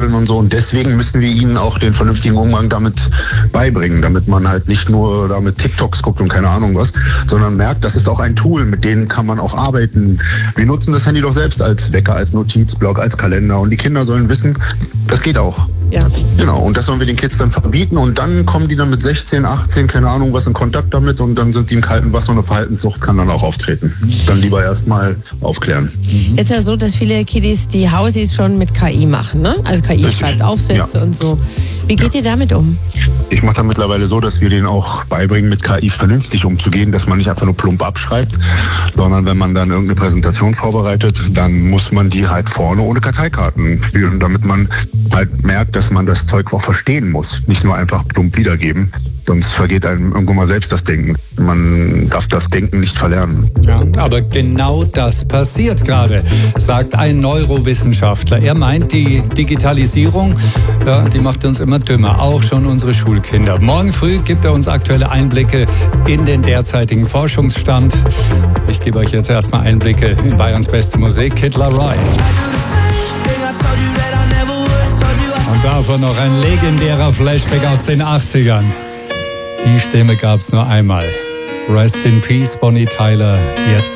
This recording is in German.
verarzteln und so. Und deswegen müssen wir ihnen auch den vernünftigen Umgang damit beibringen, damit man halt nicht nur da mit TikToks guckt und keine Ahnung was, sondern merkt, das ist auch ein Tool, mit dem kann man auch arbeiten. Wir nutzen das Handy doch selbst als Wecker, als Notizblock, als Kalender und die Kinder sollen wissen, das geht auch. Ja. Genau, und das sollen wir den Kids dann verbieten und dann kommen die dann mit 16, 18, keine Ahnung was in Kontakt damit und dann sind die im kalten Wasser und eine Verhaltenssucht kann dann auch auftreten. Dann lieber erstmal aufklären. Jetzt ist ja so, dass viele Kiddies die Hausis schon mit KI machen, ne? Also KI Richtig. schreibt Aufsätze und so. Wie geht ihr damit um? Ich mache da mittlerweile so, dass wir denen auch beibringen, mit KI vernünftig umzugehen, dass man nicht einfach nur plump abschreibt, sondern wenn man dann irgendeine Präsentation vorbereitet, dann muss man die halt vorne ohne Karteikarten führen, damit man halt merkt, dass man das Zeug auch verstehen muss, nicht nur einfach plump wiedergeben. Sonst vergeht einem irgendwann mal selbst das Denken. Man darf das Denken nicht verlernen. Ja, aber genau das passiert gerade, sagt ein Neurowissenschaftler. Er meint, die Digitalisierung, ja, die macht uns immer dümmer, auch schon unsere Schulkinder. Morgen früh gibt er uns aktuelle Einblicke in den derzeitigen Forschungsstand. Ich gebe euch jetzt erstmal Einblicke in Bayerns beste Musik, Kid Laroi. Und davon noch ein legendärer Flashback aus den 80ern. Die Stimme gab's nur einmal. Rest in Peace, Bonnie Tyler. Jetzt